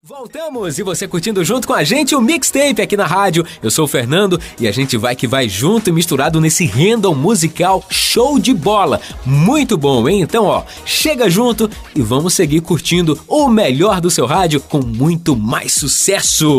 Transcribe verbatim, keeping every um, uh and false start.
Voltamos e você curtindo junto com a gente o Mixtape aqui na rádio. Eu sou o Fernando e a gente vai que vai junto e misturado nesse random musical show de bola. Muito bom, hein? Então, ó, chega junto e vamos seguir curtindo o melhor do seu rádio com muito mais sucesso.